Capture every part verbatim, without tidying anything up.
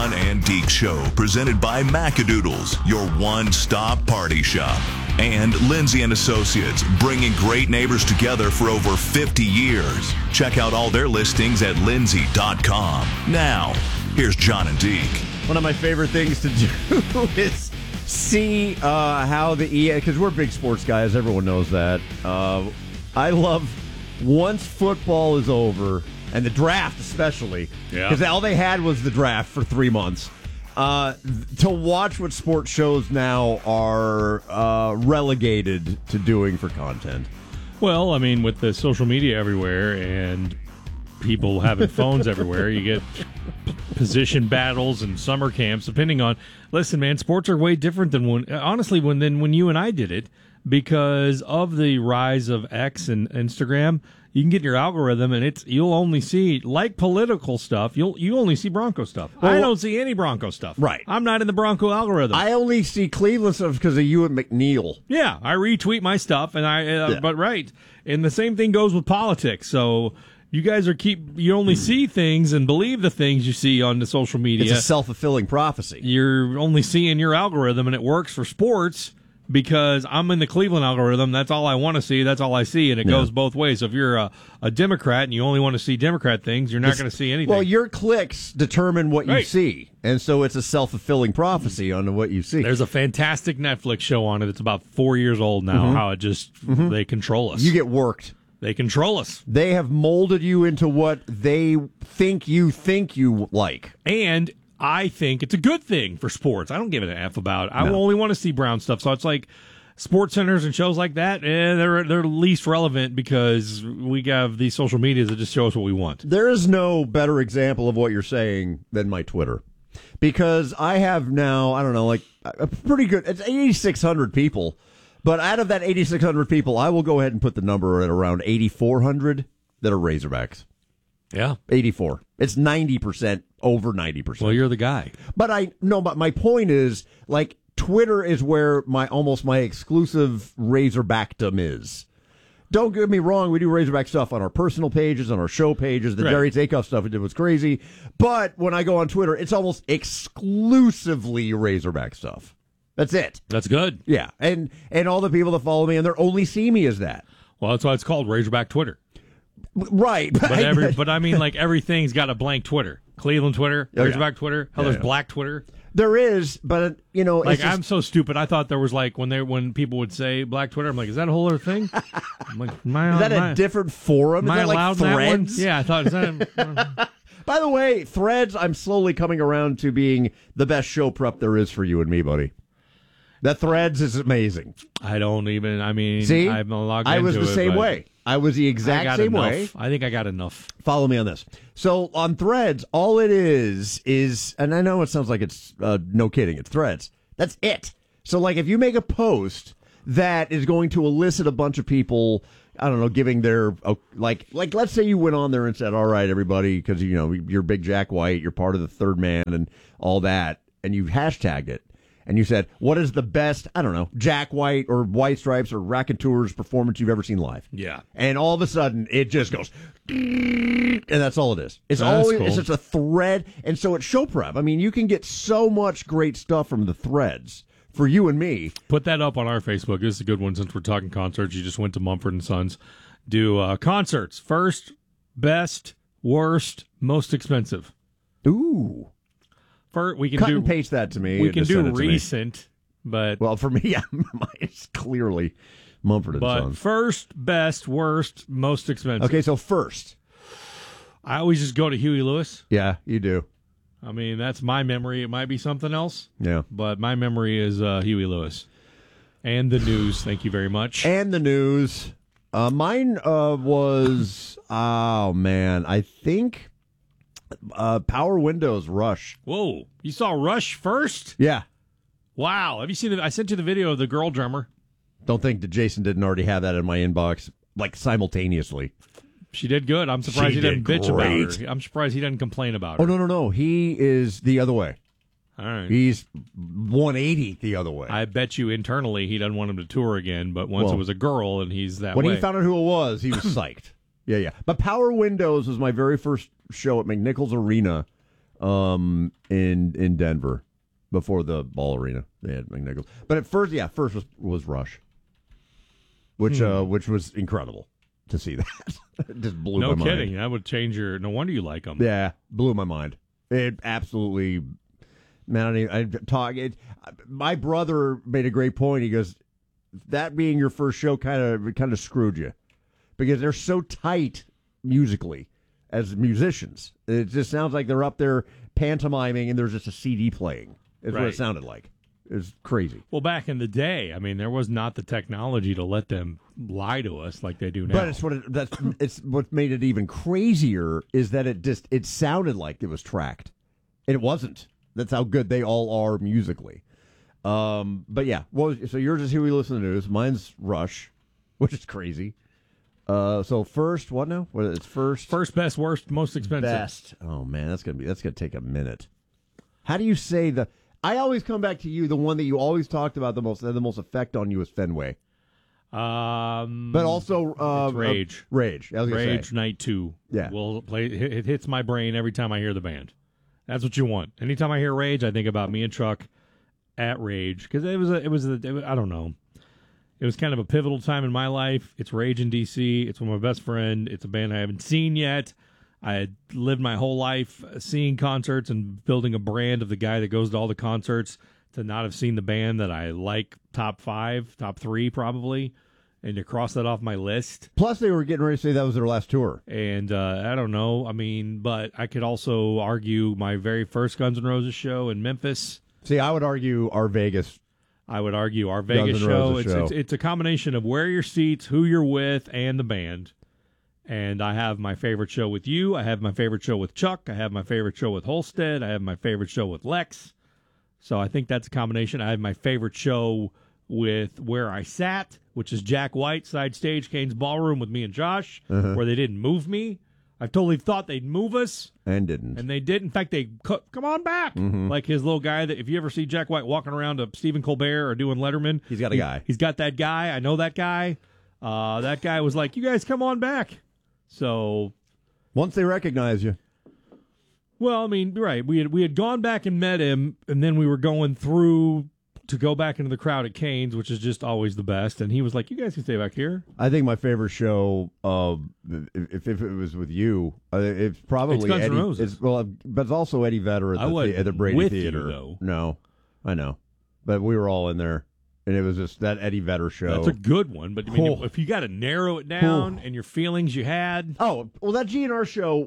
John and Deke Show, presented by Macadoodles, your one-stop party shop. And Lindsay and Associates, bringing great neighbors together for over fifty years. Check out all their listings at lindsay dot com. Now, here's John and Deke. One of my favorite things to do is see uh, how the E A, because we're big sports guys, everyone knows that. Uh, I love once football is over, and the draft especially, because Yeah. all they had was the draft for three months. Uh, to watch what sports shows now are uh, relegated to doing for content. Well, I mean, with the social media everywhere and people having phones everywhere, you get position battles and summer camps, depending on... Listen, man, sports are way different than when... Honestly, when than when you and I did it, because of the rise of X and Instagram, you can get your algorithm, and it's you'll only see, like political stuff, you'll you only see Bronco stuff. Well, I don't see any Bronco stuff. Right. I'm not in the Bronco algorithm. I only see Cleveland stuff because of you and McNeil. Yeah, I retweet my stuff, and I. Uh, Yeah. But right, and the same thing goes with politics. So you guys are keep you only see things and believe the things you see on the social media. It's a self-fulfilling prophecy. You're only seeing your algorithm, and it works for sports because I'm in the Cleveland algorithm. That's all I want to see. That's all I see, and it Yeah. goes both ways. So if you're a, a Democrat and you only want to see Democrat things, you're not going to see anything. Well, your clicks determine what you Right. see, and so it's a self-fulfilling prophecy on what you see. There's a fantastic Netflix show on it. It's about four years old now. How it just they control us. You get worked. they control us. They have molded you into what they think you think you like. And I think it's a good thing for sports. I don't give an F about it. I No. only want to see Brown stuff. So it's like sports centers and shows like that, eh, they're they're least relevant because we have these social medias that just show us what we want. There is no better example of what you're saying than my Twitter. Because I have now, I don't know, like a pretty good, it's eighty-six hundred people. But out of that eighty-six hundred people, I will go ahead and put the number at around eighty-four hundred that are Razorbacks. Yeah. eighty-four. It's ninety percent, over ninety percent. Well, you're the guy. But I no, but my point is, like, Twitter is where my almost my exclusive Razorbackdom is. Don't get me wrong, we do Razorback stuff on our personal pages, on our show pages. The Right. Jerry Takeoff stuff we did was crazy. But when I go on Twitter, it's almost exclusively Razorback stuff. That's it. That's good. Yeah, and and all the people that follow me and they only see me as that. Well, that's why it's called Razorback Twitter. Right. But every, but I mean, like everything's got a blank Twitter. Cleveland Twitter, Oh, yeah. Razorback Twitter. Hell, Yeah, there's yeah. Black Twitter. There is, but you know, Like it's just, I'm so stupid. I thought there was like when they when people would say Black Twitter, I'm like, is that a whole other thing? I'm like, am I, is that am a I- different forum? Am Is I that like allowed in that one? Threads? Yeah, I thought is that. By the way, Threads, I'm slowly coming around to being the best show prep there is for you and me, buddy. That Threads is amazing. I don't even. I mean, See, I'm logged I was into the it, same but way. I was the I exact got same enough. way. I think I got enough. Follow me on this. So on Threads, all it is is, and I know it sounds like it's uh, no kidding, it's Threads. That's it. So like, if you make a post that is going to elicit a bunch of people, I don't know, giving their uh, like, like let's say you went on there and said, "All right, everybody, because you know you're Big Jack White, you're part of the Third Man and all that," and you hashtagged it. And you said, what is the best, I don't know, Jack White or White Stripes or Raconteurs performance you've ever seen live? Yeah. And all of a sudden, it just goes, and that's all it is. It's That's always cool. it's just a thread. And so it's show prep. I mean, you can get so much great stuff from the threads for you and me. Put that up on our Facebook. This is a good one since we're talking concerts. You just went to Mumford and Sons. Do uh, concerts. First, best, worst, most expensive. Ooh. First, we can Cut do and paste that to me. we and can just do send it to me. recent, but Well, for me, it's clearly Mumford and but Sons. first, best, worst, most expensive. Okay, so first. I always just go to Huey Lewis. Yeah, you do. I mean, that's my memory. It might be something else, Yeah. but my memory is uh, Huey Lewis. And the news. Thank you very much. And the news. Uh, mine uh, was, oh, man, I think uh, Power Windows Rush. Whoa. You saw Rush first? Yeah. Wow. Have you seen the I sent you the video of the girl drummer. Don't think that Jason didn't already have that in my inbox, like, simultaneously. She did good. I'm surprised She he didn't did bitch great. about her. I'm surprised he didn't complain about her. Oh, no, no, no. He is the other way. All right. He's one eighty the other way. I bet you internally he doesn't want him to tour again, but once Well, it was a girl and he's that when way. he found out who it was, he was psyched. Yeah, yeah. But Power Windows was my very first show at McNichols Arena um, in in Denver before the Ball Arena. They had McNichols, but at first, yeah, first was, was Rush, which Hmm. uh, which was incredible to see that. It just blew No my kidding. mind. That would change your. No wonder you like them. Yeah, blew my mind. It absolutely, man. I, don't even- I talk. It, my brother made a great point. He goes, "That being your first show kind of kind of screwed you because they're so tight musically as musicians. It just sounds like they're up there pantomiming and there's just a C D playing. Is what Right. it sounded like. It was crazy. Well, back in the day, I mean, there was not the technology to let them lie to us like they do now. But it's what it, that's it's what made it even crazier is that it just it sounded like it was tracked. It wasn't. That's how good they all are musically. Um, but yeah, what was, so yours is Here We Listen to News. Mine's Rush, which is crazy. Uh, so first, what now? What it's first, First, best, worst, most expensive. best. Oh man, that's gonna be that's gonna take a minute. How do you say the? I always come back to you. The one that you always talked about the most, had the most effect on you is Fenway, Um, but also uh, it's Rage. uh, Rage. I was gonna Rage say. Night Two. Yeah. will play. It it hits my brain every time I hear the band. That's what you want. Anytime I hear Rage, I think about me and Chuck at Rage because it was a, it was, a, it was I don't know. It was kind of a pivotal time in my life. It's Rage in D C. It's with my best friend. It's a band I haven't seen yet. I had lived my whole life seeing concerts and building a brand of the guy that goes to all the concerts to not have seen the band that I like top five, top three probably, and to cross that off my list. Plus, they were getting ready to say that was their last tour. And uh, I don't know. I mean, but I could also argue my very first Guns N' Roses show in Memphis. See, I would argue our Vegas. I would argue our Guns Vegas N' show. Roses It's, show. it's it's a combination of where your seats, who you're with, and the band. And I have my favorite show with you. I have my favorite show with Chuck. I have my favorite show with Holstead. I have my favorite show with Lex. So I think that's a combination. I have my favorite show with where I sat, which is Jack White, side stage, Kane's Ballroom with me and Josh, where they didn't move me. I totally thought they'd move us, And didn't. and they did. In fact, they cu- come on back. Like his little guy that if you ever see Jack White walking around to Stephen Colbert or doing Letterman, He's got a he- guy. He's got that guy. I know that guy. Uh, that guy was like, "You guys come on back." So, Once they recognize you. well, I mean, right. We had we had gone back and met him, and then we were going through to go back into the crowd at Cane's, which is just always the best. And he was like, "You guys can stay back here." I think my favorite show, uh, if, if it was with you, uh, it's probably It's Guns N' Eddie. Roses. It's, well, but it's also Eddie Vedder at I the, wasn't the, at the Brady with you, Theater. though. No, I know, but we were all in there, and it was just that Eddie Vedder show. That's a good one, but I mean, Oh. if you got to narrow it down and your feelings you had, oh, well, that G N R show,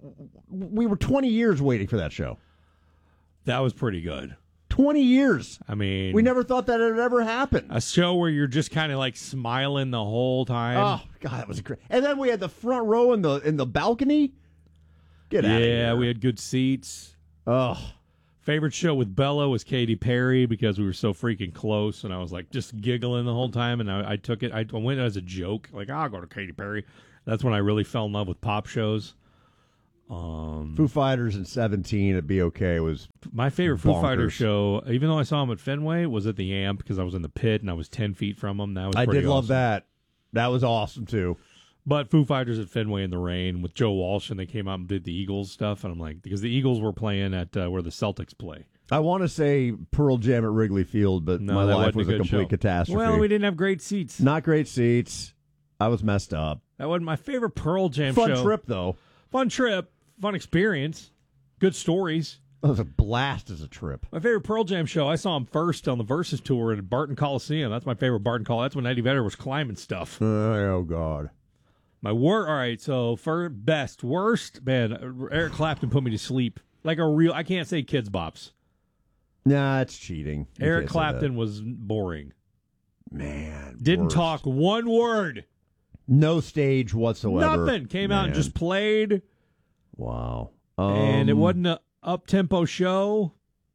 we were twenty years waiting for that show. that was pretty good. Twenty years. I mean, We never thought that it would ever happen. a show where you're just kind of like smiling the whole time. Oh God, that was great. And then we had the front row in the in the balcony. Get out of here. yeah, we had good seats. Oh, Favorite show with Bella was Katy Perry because we were so freaking close, and I was like just giggling the whole time, and I, I took it. I went as a joke, like I'll go to Katy Perry. That's when I really fell in love with pop shows. Um, Foo Fighters in seventeen at B O K was my favorite Foo Fighters bonkers. show, even though I saw them at Fenway, was at the Amp because I was in the pit and I was ten feet from them. That was I pretty did love awesome. that. That was awesome too. But Foo Fighters at Fenway in the rain with Joe Walsh, and they came out and did the Eagles stuff, and I'm like, because the Eagles were playing at uh, where the Celtics play. I want to say Pearl Jam at Wrigley Field, but No, my that life wasn't was a a good complete show. catastrophe. Well, we didn't have great seats. Not great seats. I was messed up. That wasn't my favorite Pearl Jam Fun show. trip though. Fun trip, fun experience, good stories. It was a blast as a trip. My favorite Pearl Jam show, I saw him first on the Versus tour at Barton Coliseum. That's my favorite Barton Col. That's when Eddie Vedder was climbing stuff. Oh God. My wor all right, so for best, worst, man, Eric Clapton put me to sleep. Like a real, I can't say Kids Bops. Nah, it's cheating. You Eric can't say Clapton was boring. that. Man, Didn't worst. talk one word. No stage whatsoever. Nothing. Came out and Man. just played. Wow. and it Um, wasn't a up-tempo show.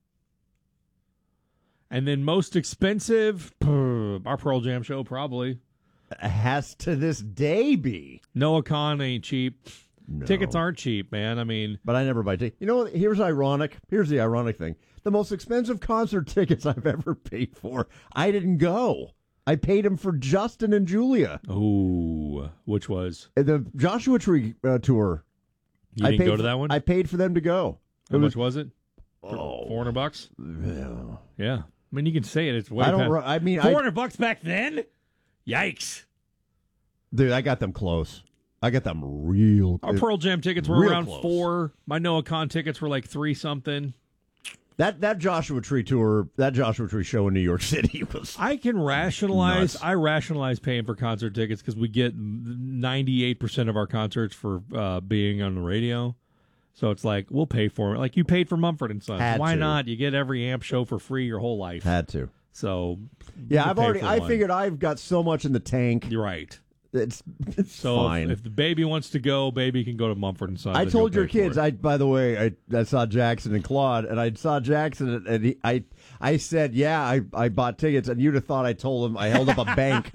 And then most expensive, our Pearl Jam show probably. has to this day be. Noah Khan ain't cheap. No. Tickets aren't cheap, man. I mean, But I never buy tickets. You know what? Here's ironic. Here's the ironic thing. The most expensive concert tickets I've ever paid for, I didn't go. I paid them for Justin and Julia. ooh, which was Uh, The Joshua Tree uh, tour. you I didn't paid go to for- that one? I paid for them to go. How It much was- was it? Oh, Four hundred bucks. yeah. Yeah, I mean you can say it. It's way I don't. past- ru- I mean, Four I, hundred bucks back then. Yikes! dude, I got them close. I got them real. Our Pearl Jam tickets were real around close. four. My Noah Khan tickets were like three something. That that Joshua Tree tour, that Joshua Tree show in New York City was. I can rationalize. Nuts. I rationalize paying for concert tickets because we get ninety-eight percent of our concerts for uh, being on the radio. So it's like we'll pay for it. Like you paid for Mumford and Sons. Had Why to. not? You get every amp show for free your whole life. Had to. So Yeah, you I've pay already. for I one. figured I've got so much in the tank. You're right. It's it's So fine. if, if the baby wants to go, baby can go to Mumford and Sons. I and told he'll your pay for kids. it. I by the way, I, I saw Jackson and Claude, and I saw Jackson, and he, I I said, yeah, I, I bought tickets, and you'd have thought I told him I held up a bank.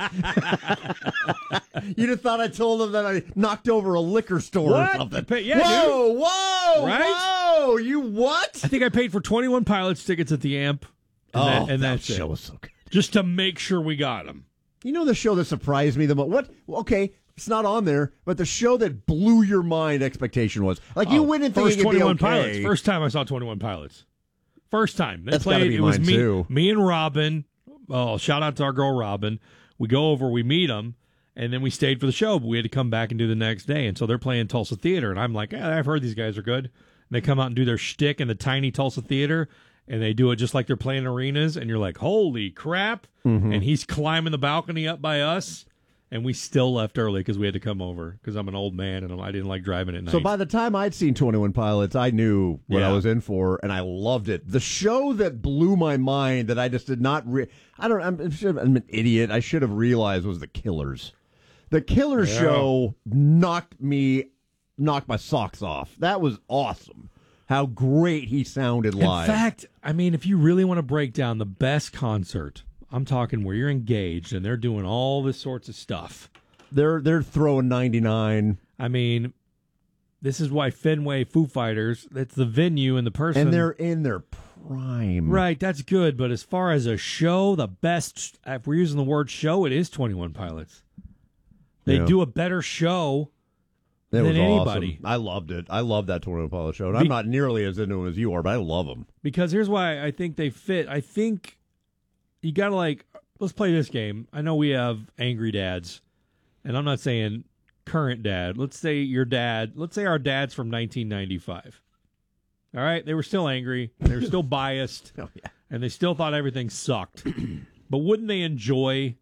You'd have thought I told him that I knocked over a liquor store What? or something. You pay- yeah, whoa, whoa, Right? whoa! You what? I think I paid for twenty-one Pilots tickets at the amp. And oh, that, and that that's show it. was so good. Just to make sure we got them. You know the show that surprised me the most? What? Okay, it's not on there, but the show that blew your mind expectation was like you Oh, went in first thinking it'd be twenty-one okay. Pilots. First time I saw twenty-one Pilots. First time they That's gotta played. be It was mine, me, too. me and Robin. Oh, shout out to our girl Robin. We go over, we meet them, and then we stayed for the show. But we had to come back and do the next day. And so they're playing Tulsa Theater, and I'm like, eh, I've heard these guys are good. And they come out and do their shtick in the tiny Tulsa Theater, and they do it just like they're playing arenas. And you're like, holy crap! Mm-hmm. And he's climbing the balcony up by us. And we still left early because we had to come over because I'm an old man and I didn't like driving at night. So by the time I'd seen twenty-one Pilots, I knew what Yeah. I was in for, and I loved it. The show that blew my mind that I just did not. Re- I don't. I'm, I'm an idiot. I should have realized was the Killers. The Killers Yeah. show knocked me, knocked my socks off. That was awesome. How great he sounded live. In fact, I mean, if you really want to break down the best concert, I'm talking where you're engaged and they're doing all this sorts of stuff. they're they're throwing ninety-nine, I mean, this is why Fenway Foo Fighters, it's the venue and the person. and they're in their prime. right, that's good. But as far as a show, the best, if we're using the word show, it is twenty-one Pilots. They Yeah. do a better show. That than was anybody. awesome. I loved it. I love that twenty-one Pilots show. And Be- I'm not nearly as into them as you are, but I love them. Because here's why I think they fit. I think you got to, like, let's play this game. I know we have angry dads, and I'm not saying current dad. Let's say your dad, let's say our dad's from nineteen ninety-five. All right? They were still angry. They were still biased, Oh yeah. and they still thought everything sucked. But wouldn't they enjoy,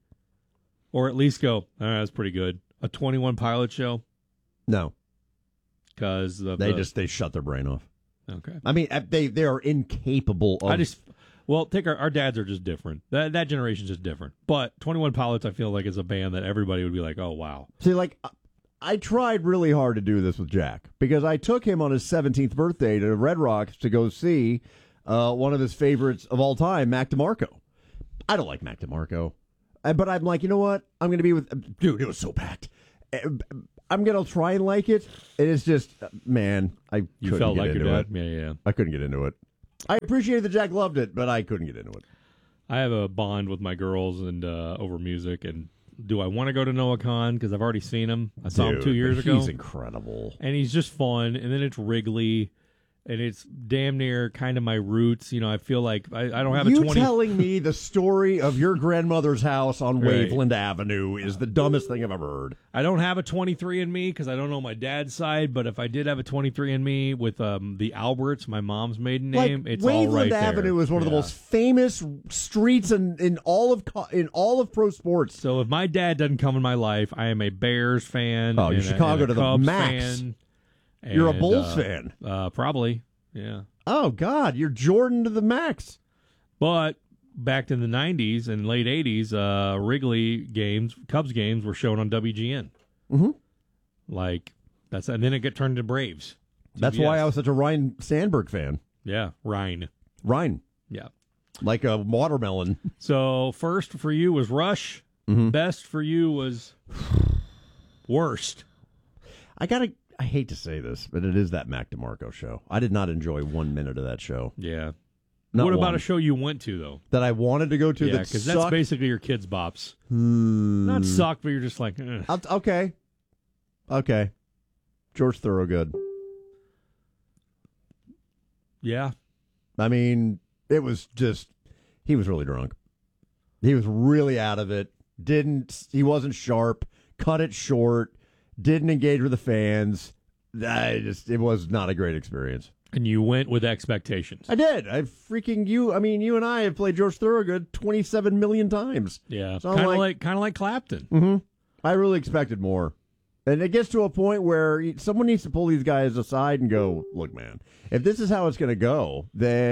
or at least go, oh, that's pretty good, a twenty-one Pilot show? No, Because they just they shut their brain off. okay. I mean, uh, they they are incapable of. I just, well, take our, our dads are just different. That that generation's just different. But twenty-one Pilots, I feel like, is a band that everybody would be like, oh, wow. see, like, I tried really hard to do this with Jack because I took him on his seventeenth birthday to Red Rocks to go see uh, one of his favorites of all time, Mac DeMarco. I don't like Mac DeMarco, Uh, but I'm like, you know what? I'm going to be with dude. It was so packed. Uh, I'm going to try and like it. It is just, uh, man, I You couldn't felt get like your into dad? it. Yeah, yeah. I couldn't get into it. I appreciated that Jack loved it, but I couldn't get into it. I have a bond with my girls and uh, over music. And do I want to go to Noah Khan? Because I've already seen him. I saw him Dude, two years but ago. He's incredible. And he's just fun. And then it's Wrigley. And it's damn near kind of my roots. You know, I feel like I, I don't have You a twenty. telling me the story of your grandmother's house on Right. Waveland Avenue is the dumbest thing I've ever heard. I don't have a twenty-three and me because I don't know my dad's side. But if I did have a twenty-three and me with um, the Alberts, my mom's maiden name, like it's Waveland all right Avenue there. is one of the Yeah. most famous streets in, in all of co- in all of pro sports. So if my dad doesn't come in my life, I am a Bears fan. Oh, you're and a- Chicago and a to the Cubs max. fan, You're a and, Bulls uh, fan. Uh, probably, yeah. Oh God, you're Jordan to the max. But back in the nineties and late eighties, uh, Wrigley games, Cubs games were shown on W G N. Mhm. Like that's, and then it got turned to Braves. That's T B S. why I was such a Ryan Sandberg fan. Yeah, Ryan. Ryan, Yeah. like a watermelon. So first for you was Rush. Mhm. Best for you was worst. I gotta. I hate to say this, but it is that Mac DeMarco show. I did not enjoy one minute of that show. Yeah. Not what about one. a show you went to though? That I wanted to go to Yeah, that because that's sucked? basically your kids' bops. Hmm. Not sucked, but you're just like, eh. I'll, okay. Okay. George Thorogood. Yeah. I mean, it was just, he was really drunk. He was really out of it. Didn't, he wasn't sharp, cut it short, didn't engage with the fans. I just, it was not a great experience. And you went with expectations. I did. I freaking, you, I mean, you and I have played George Thorogood twenty-seven million times. Yeah. So I'm kind of like- like, kind of like Clapton. Mm-hmm. I really expected more. And it gets to a point where someone needs to pull these guys aside and go, look, man, if this is how it's going to go,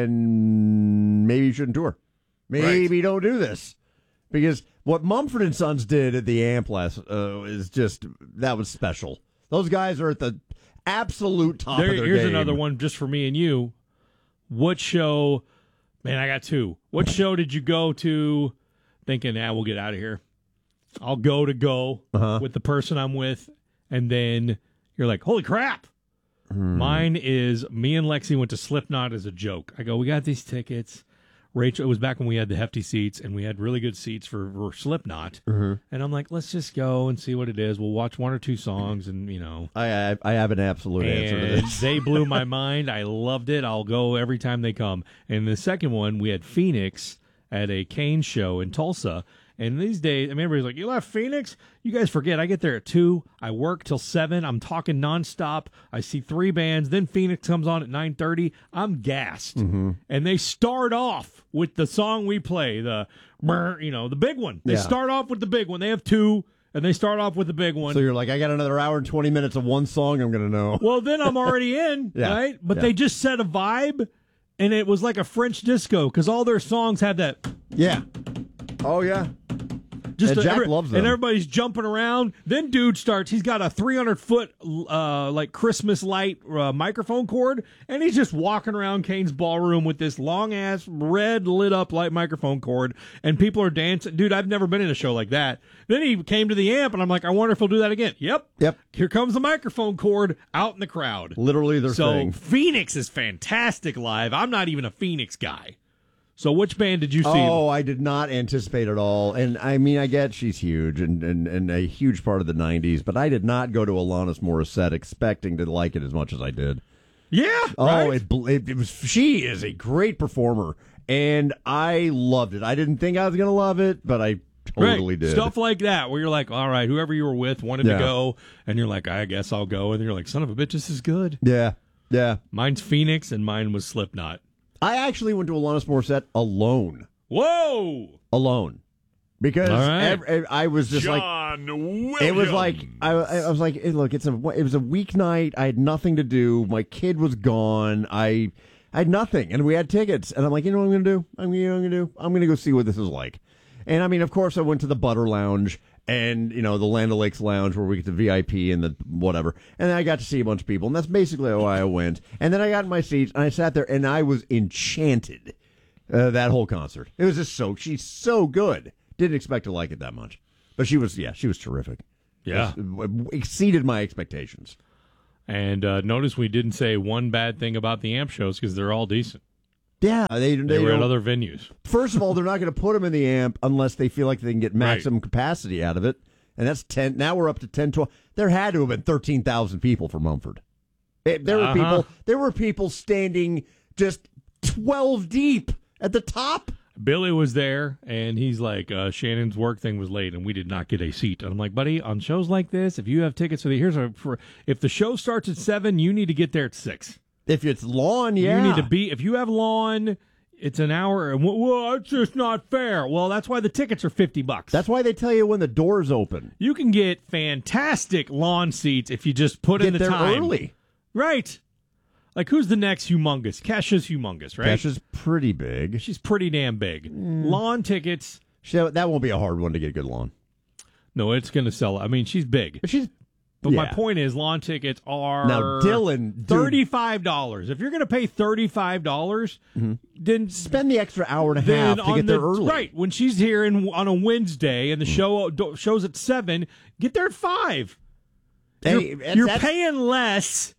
then maybe you shouldn't tour. Maybe don't do this. Because what Mumford and Sons did at the Amp last uh, is just, that was special. Those guys are at the absolute top There, of their here's game. another one just for me and you. What show, man, I got two. What show did you go to thinking, ah, we'll get out of here? I'll go to go Uh-huh. with the person I'm with, and then you're like, holy crap. Hmm. Mine is me and Lexi went to Slipknot as a joke. I go, we got these tickets. Rachel, it was back when we had the hefty seats, and we had really good seats for, for Slipknot. Mm-hmm. And I'm like, let's just go and see what it is. We'll watch one or two songs, and, you know. I, I I have an absolute answer to And this. they blew my mind. I loved it. I'll go every time they come. And the second one, we had Phoenix at a Kane show in Tulsa. And these days, I mean, everybody's like, you left Phoenix? You guys forget, I get there at two. I work till seven. I'm talking nonstop. I see three bands. Then Phoenix comes on at nine thirty. I'm gassed. Mm-hmm. And they start off with the song we play, the, you know, the big one. They Yeah. start off with the big one. They have two, and they start off with the big one. So you're like, I got another hour and twenty minutes of one song I'm going to know. Well, then I'm already in, Yeah. right? But Yeah. they just set a vibe, and it was like a French disco because all their songs had that. Yeah. Oh, yeah. Just And a- Jack every- loves them. and everybody's jumping around. Then dude starts. He's got a three hundred foot uh, like Christmas light uh, microphone cord, and he's just walking around Kane's ballroom with this long ass red lit up light microphone cord, and people are dancing. Dude, I've never been in a show like that. Then he came to the amp, and I'm like, I wonder if he'll do that again. Yep. Yep. Here comes the microphone cord out in the crowd. Literally their So thing. Phoenix is fantastic live. I'm not even a Phoenix guy. So which band did you see? Oh, I did not anticipate at all. And I mean, I get she's huge and, and, and a huge part of the nineties, but I did not go to Alanis Morissette expecting to like it as much as I did. Yeah. Oh, right? it, bl- it, it was. She is a great performer, and I loved it. I didn't think I was going to love it, but I totally right. did. Stuff like that where you're like, all right, whoever you were with wanted Yeah. to go, and you're like, I guess I'll go, and you're like, son of a bitch, this is good. Yeah, yeah. Mine's Phoenix, and mine was Slipknot. I actually went to Alanis Morissette alone, Whoa. alone, because All right. ev- I was just like. Williams. It was like I, I was like, hey, look, it's a it was a weeknight. I had nothing to do. My kid was gone. I I had nothing, and we had tickets. And I'm like, you know what I'm going to do? I'm you know what I'm going to do. I'm going to go see what this is like. And I mean, of course, I went to the Butter Lounge and you know the Land O'Lakes Lounge where we get the V I P and the whatever. And then I got to see a bunch of people, and that's basically why I went. And then I got in my seats and I sat there, and I was enchanted. Uh, that whole concert, it was just so she's so good. Didn't expect to like it that much. But she was, yeah, she was terrific. Yeah. It exceeded my expectations. And uh, notice we didn't say one bad thing about the amp shows because they're all decent. Yeah, they, they, They were at don't- other venues. First of all, they're not going to put them in the amp unless they feel like they can get maximum capacity out of it, and that's ten. Now we're up to ten, twelve. There had to have been thirteen thousand people for Mumford. It, there Uh-huh. were people. There were people standing just twelve deep at the top. Billy was there, and he's like, uh, Shannon's work thing was late, and we did not get a seat. And I'm like, buddy, on shows like this, if you have tickets for the here's a for if the show starts at seven, you need to get there at six. If it's lawn, yeah, You need to be if you have lawn. It's an hour, and well, it's just not fair. Well, that's why the tickets are fifty bucks. That's why they tell you when the doors open. You can get fantastic lawn seats if you just put Get in the there time. early. Right. Like, who's the next humongous? Kesha's humongous, right? Kesha's pretty big. She's pretty damn big. Lawn tickets, She, that won't be a hard one to get good lawn. no, it's going to sell. I mean, she's big. But she's. But my yeah. point is, lawn tickets are Now, Dylan, dude, thirty-five dollars. If you're going to pay thirty-five dollars, then spend the extra hour and a then half to on get the there early. right when she's here in, on a Wednesday and the show do- shows at seven, get there at five. Hey, you're that's- you're that's- paying less,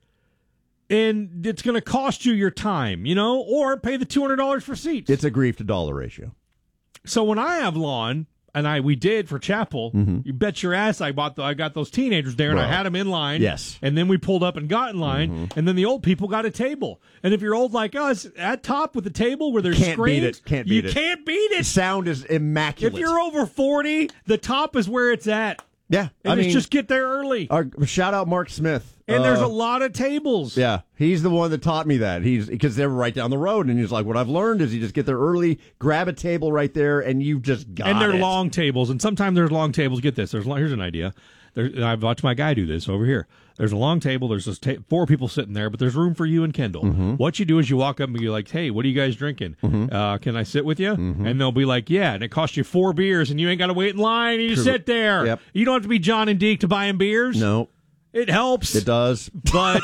and it's going to cost you your time, you know, or pay the two hundred dollars for seats. It's a grief to dollar ratio. So when I have lawn, and I we did for chapel. Mm-hmm. You bet your ass I bought the, I got those teenagers there, and Bro. I had them in line. Yes. And then we pulled up and got in line, mm-hmm. and then the old people got a table. And if you're old like us, at top with the table where there's Can't screens, beat it. Can't beat you it. You can't beat it. The sound is immaculate. If you're over forty, the top is where it's at. Yeah, and I it's mean, just get there early. Our, shout out Mark Smith. And uh, there's a lot of tables. Yeah, he's the one that taught me that. He's because they were right down the road, and he's like, "What I've learned is you just get there early, grab a table right there, and you just got And they're it." long tables, and sometimes there's long tables. Get this. There's here's an idea. There, I've watched my guy do this over here. There's a long table. There's just ta- four people sitting there, but there's room for you and Kendall. Mm-hmm. What you do is you walk up and you're like, "Hey, what are you guys drinking? Mm-hmm. Uh, can I sit with you?" Mm-hmm. And they'll be like, "Yeah." And it costs you four beers, and you ain't got to wait in line. And you True. sit there. Yep. You don't have to be John and Deke to buy him beers. No, it helps. it does, but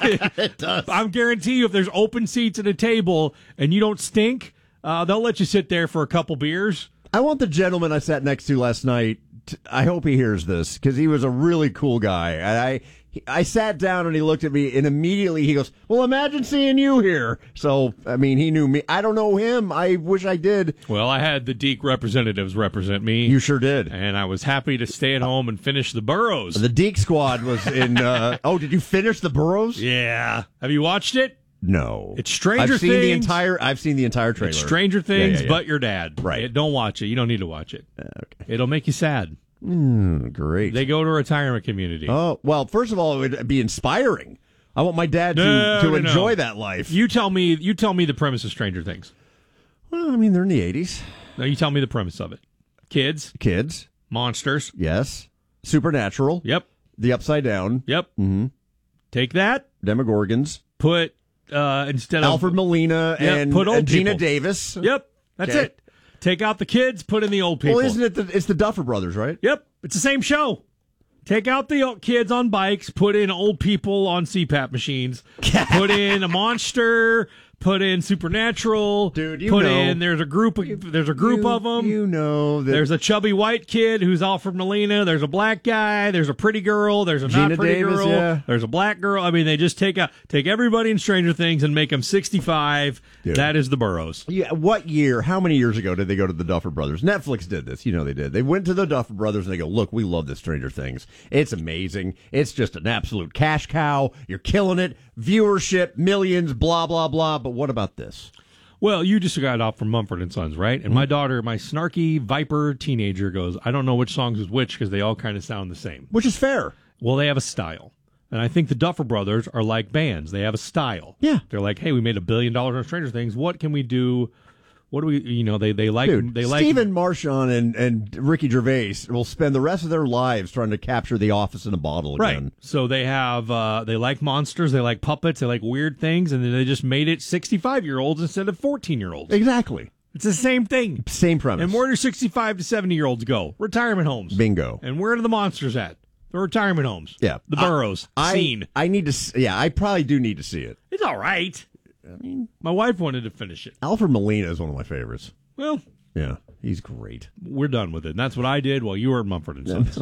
it does. I'm guarantee you, if there's open seats at a table and you don't stink, uh, they'll let you sit there for a couple beers. I want the gentleman I sat next to last night. To, I hope he hears this because he was a really cool guy. And I I sat down and he looked at me and immediately he goes, "Well, imagine seeing you here." So I mean, he knew me. I don't know him. I wish I did. Well, I had the Deke representatives represent me. You sure did. And I was happy to stay at home and finish the Burrows. The Deke squad was in. Uh, oh, did you finish the Burrows? Yeah. Have you watched it? No. It's Stranger I've seen Things. the entire. I've seen the entire trailer. It's Stranger Things, yeah, yeah, yeah. but your dad. Right. It, don't watch it. You don't need to watch it. Uh, okay. It'll make you sad. Mm, great. They go to a retirement community. Oh well, first of all, it would be inspiring. I want my dad to, No, to no, enjoy no. that life. You tell me. You tell me the premise of Stranger Things. Well, I mean, they're in the eighties. No, you tell me the premise of it. Kids, Kids, monsters. yes. Supernatural. Yep. The Upside Down. Yep. Mm-hmm. Take that. Demogorgons. Put uh, instead of Alfred Molina Yep, and, put old and Gina people. Davis. Yep. That's Okay. it. Take out the kids. Put in the old people. Well, isn't it? The, it's the Duffer Brothers, right? Yep, it's the same show. Take out the old kids on bikes, put in old people on C PAP machines, put in a monster, put in Supernatural, Dude, you put know. in there's a group of, there's a group you, of them. You know that There's a chubby white kid who's Alfred Molina. There's a black guy. There's a pretty girl. There's a Gina not pretty Davis, girl. yeah. There's a black girl. I mean, they just take a take everybody in Stranger Things and make them sixty-five. Dude. That is the Burrows. Yeah, what year, how many years ago did they go to the Duffer Brothers? Netflix did this. You know they did. They went to the Duffer Brothers and they go, "Look, we love this Stranger Things. It's amazing. It's just an absolute cash cow. You're killing it. Viewership, millions, blah, blah, blah. But what about this?" Well, you just got off from Mumford and Sons, right? And my daughter, my snarky Viper teenager, goes, "I don't know which songs is which because they all kind of sound the same." Which is fair. Well, they have a style. And I think the Duffer Brothers are like bands. They have a style. Yeah. They're like, "Hey, we made a billion dollars on Stranger Things. What can we do? What do we, you know, they, they like, Dude, they like. Stephen Marchand and, and Ricky Gervais will spend the rest of their lives trying to capture The Office in a bottle Right. again. So they have, uh, they like monsters, they like puppets, they like weird things, and then they just made it sixty-five year olds instead of fourteen year olds. Exactly. It's the same thing. Same premise. And where do sixty-five to seventy year olds go? Retirement homes. Bingo. And where are the monsters at? The retirement homes. Yeah. The Burrows. I, Scene. I need to, s- yeah, I probably do need to see it. It's all right. I mean, My wife wanted to finish it. Alfred Molina is one of my favorites. Well, Yeah, he's great. we're done with it. And that's what I did while you were at Mumford and Sons.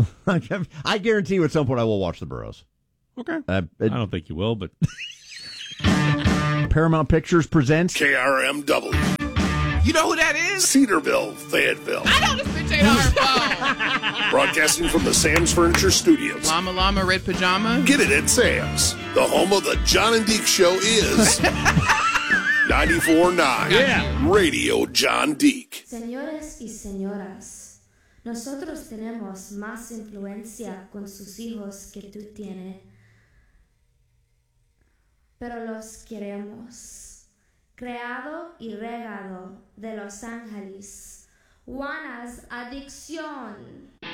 I guarantee you at some point I will watch The Burrows. Okay. Uh, I it, don't think you will, but Paramount Pictures presents K R M W, You know who that is? Cedarville, Fayetteville. I know this bitch ain't on her phone. Broadcasting from the Sam's Furniture Studios. Llama Llama Red Pajama. Get it at Sam's. The home of the John and Deke Show is ninety-four point nine Yeah. Radio John Deke. Señores y señoras, nosotros tenemos más influencia con sus hijos que tú tienes, pero los queremos. Creado y regado de Los Ángeles, Juana's Adicción.